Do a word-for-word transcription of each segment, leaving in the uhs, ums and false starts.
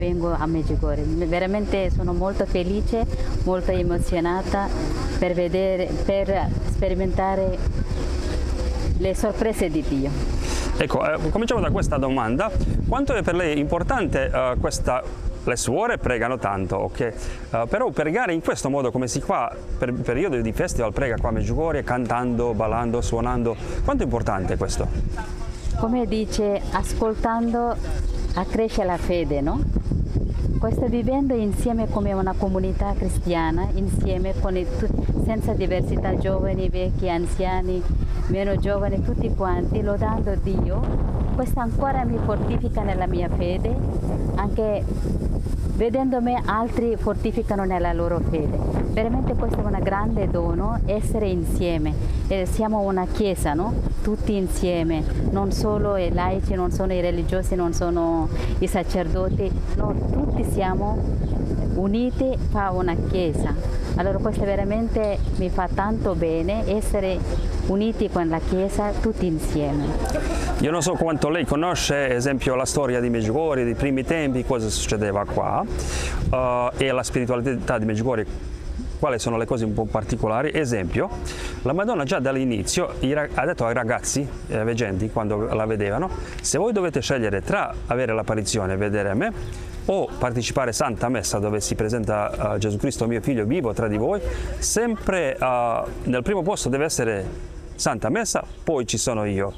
Vengo a Medjugorje, veramente sono molto felice, molto emozionata per vedere, per sperimentare le sorprese di Dio. Ecco, eh, cominciamo da questa domanda. Quanto è per lei importante eh, questa, le suore pregano tanto, ok? Uh, però pregare in questo modo, come si fa per periodo di festival, prega qua a Medjugorje, cantando, ballando, suonando, quanto è importante questo? Come dice, ascoltando accresce la fede, no? Questo vivendo insieme come una comunità cristiana, insieme con i, senza diversità, giovani, vecchi, anziani, meno giovani, tutti quanti, lodando Dio, questo ancora mi fortifica nella mia fede, anche vedendo me altri fortificano nella loro fede. Veramente questo è un grande dono, essere insieme. E siamo una chiesa, no? Tutti insieme, non solo i laici, non sono i religiosi, non sono i sacerdoti, no, tutti siamo uniti, fa una chiesa. Allora questo veramente mi fa tanto bene, essere uniti con la chiesa, tutti insieme. Io non so quanto lei conosce, ad esempio, la storia di Medjugorje, dei primi tempi, cosa succedeva qua, uh, e la spiritualità di Medjugorje, quali sono le cose un po' particolari. Esempio, la Madonna già dall'inizio ha detto ai ragazzi eh, veggenti, quando la vedevano, se voi dovete scegliere tra avere l'apparizione e vedere me, o partecipare a Santa Messa dove si presenta uh, Gesù Cristo mio figlio vivo tra di voi, sempre uh, nel primo posto deve essere Santa Messa, poi ci sono io.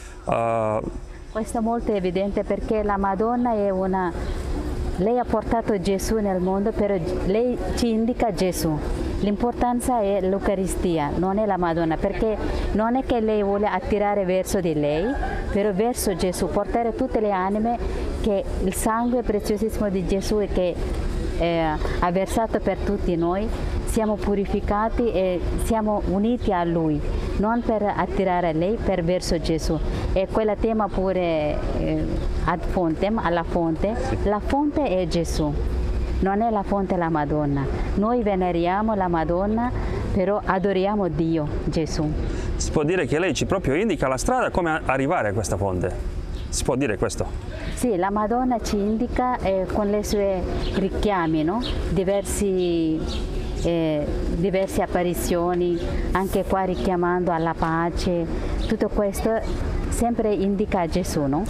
Uh, Questo è molto evidente perché la Madonna è una... Lei ha portato Gesù nel mondo, però lei ci indica Gesù. L'importanza è l'Eucaristia, non è la Madonna, perché non è che lei vuole attirare verso di lei, però verso Gesù, portare tutte le anime che il sangue preziosissimo di Gesù che eh, ha versato per tutti noi, siamo purificati e siamo uniti a Lui, non per attirare lei, per verso Gesù. E quella tema pure eh, ad fontem, alla fonte, la fonte è Gesù, non è la fonte la Madonna. Noi veneriamo la Madonna, però adoriamo Dio, Gesù. Si può dire che lei ci proprio indica la strada come arrivare a questa fonte? Si può dire questo? Sì, la Madonna ci indica eh, con le sue richiami, no? Diversi, eh, diverse apparizioni, anche qua richiamando alla pace, tutto questo sempre indica Gesù, no?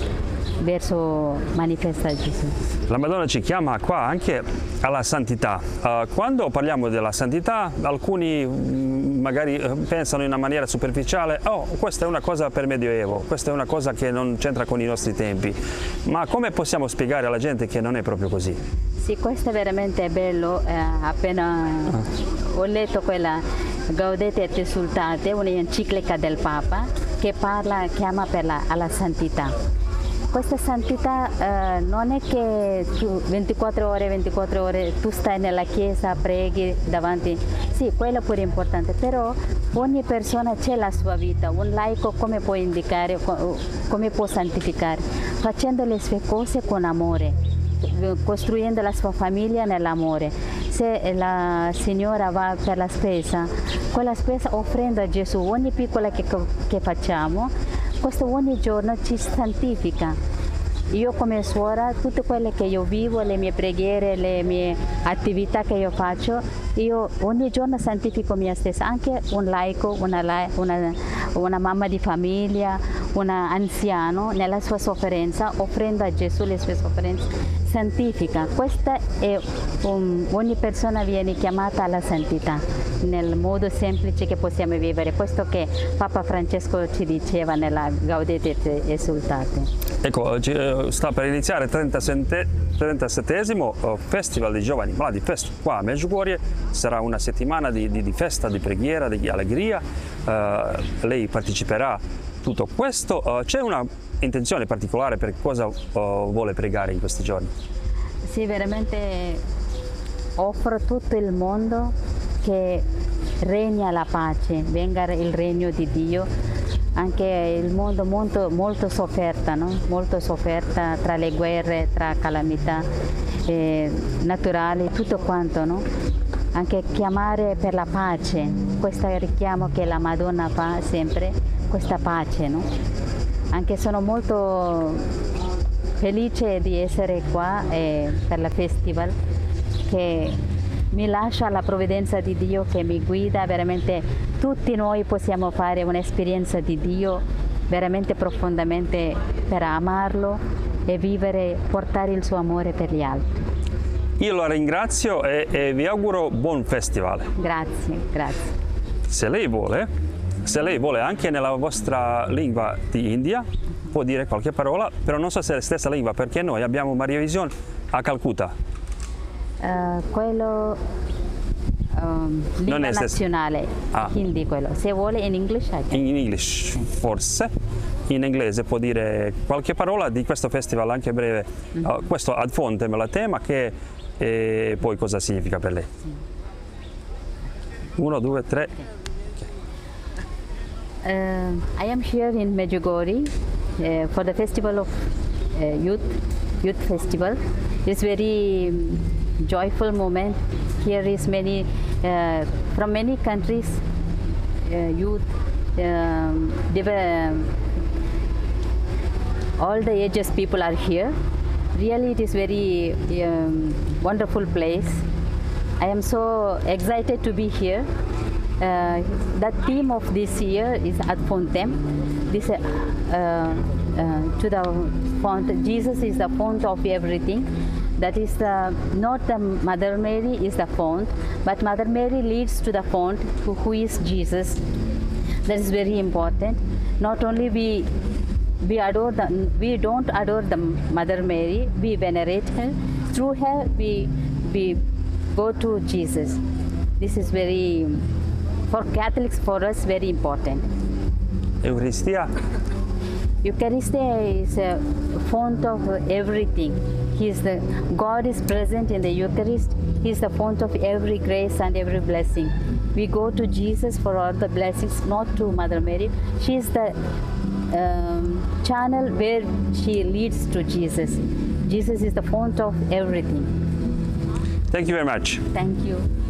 Verso manifesta Gesù. La Madonna ci chiama qua anche alla santità. Uh, quando parliamo della santità, alcuni mh, magari pensano in una maniera superficiale, oh, questa è una cosa per Medioevo, questa è una cosa che non c'entra con i nostri tempi. Ma come possiamo spiegare alla gente che non è proprio così? Sì, questo è veramente bello. Eh, appena ah. ho letto quella Gaudete et Exsultate, un'enciclica del Papa che parla, chiama per la, alla santità. Questa santità eh, non è che tu ventiquattro ore, ventiquattro ore tu stai nella chiesa, preghi davanti, sì, quello pure è importante, però ogni persona c'è la sua vita, un laico come può indicare, come può santificare, facendo le sue cose con amore, costruendo la sua famiglia nell'amore. Se la signora va per la spesa, quella spesa offrendo a Gesù, ogni piccola che, che facciamo, questo ogni giorno ci santifica. Io come suora, tutte quelle che io vivo, le mie preghiere, le mie attività che io faccio, io ogni giorno santifico mia stessa, anche un laico, una, una, una mamma di famiglia, un anziano, nella sua sofferenza, offrendo a Gesù le sue sofferenze, santifica. Questa è un, ogni persona viene chiamata alla santità, nel modo semplice che possiamo vivere, questo che Papa Francesco ci diceva nella Gaudete et Exsultate. Ecco, sta per iniziare il trentasettesimo Festival dei Giovani Malati Fest qua a Medjugorje, sarà una settimana di, di, di festa, di preghiera, di allegria, uh, lei parteciperà a tutto questo. Uh, c'è una intenzione particolare per cosa uh, vuole pregare in questi giorni? Sì, veramente offro tutto il mondo che regna la pace, venga il regno di Dio, anche il mondo molto, molto sofferta, no? Molto sofferta tra le guerre, tra calamità eh, naturali, tutto quanto, no? Anche chiamare per la pace, questo richiamo che la Madonna fa sempre, questa pace, no? Anche sono molto felice di essere qua eh, per la festival, che mi lascia la provvidenza di Dio che mi guida, veramente tutti noi possiamo fare un'esperienza di Dio veramente profondamente per amarlo e vivere, portare il suo amore per gli altri. Io la ringrazio e, e vi auguro buon festival. Grazie, grazie. Se lei vuole, se lei vuole anche nella vostra lingua di India, può dire qualche parola, però non so se è la stessa lingua, perché noi abbiamo Maria Vision a Calcutta. Uh, quello um, lingua Non è stessa. nazionale, Ah. Hindi quello. Se vuole in English, I can. In English forse, in inglese può dire qualche parola di questo festival anche breve. Mm-hmm. Uh, questo ad fonte me la tema che e poi cosa significa per lei. Uno, due, tre. Uh, I am here in Medjugorje uh, for the festival of uh, youth, youth festival. It's very um, joyful moment. Here is many uh, from many countries, uh, youth, um, diver- all the ages people are here. Really, it is very um, wonderful place. I am so excited to be here. Uh, the theme of this year is Ad Fontem. This uh, uh, to the font. Jesus is the font of everything. That is the, not the Mother Mary is the font, but Mother Mary leads to the font, who, who is Jesus. That is very important. Not only we we adore the, we don't adore the Mother Mary, we venerate her. Through her, we we go to Jesus. This is very, for Catholics, for us, very important. Eucaristia? Eucharistia is a font of everything. He is the, God is present in the Eucharist. He is the font of every grace and every blessing. We go to Jesus for all the blessings, not to Mother Mary. She is the um, channel where she leads to Jesus. Jesus is the font of everything. Thank you very much. Thank you.